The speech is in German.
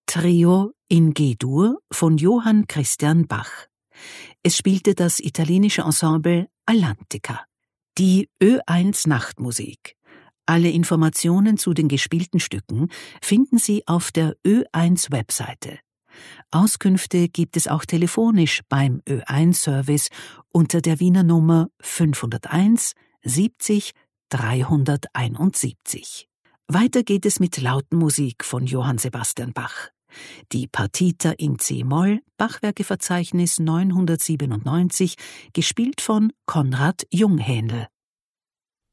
Trio in G-Dur von Johann Christian Bach. Es spielte das italienische Ensemble Atlantica. Die Ö1 Nachtmusik. Alle Informationen zu den gespielten Stücken finden Sie auf der Ö1 Webseite. Auskünfte gibt es auch telefonisch beim Ö1-Service unter der Wiener Nummer 501 70 371. Weiter geht es mit Lautenmusik von Johann Sebastian Bach. Die Partita in C-Moll, Bachwerkeverzeichnis 997, gespielt von Konrad Junghändel.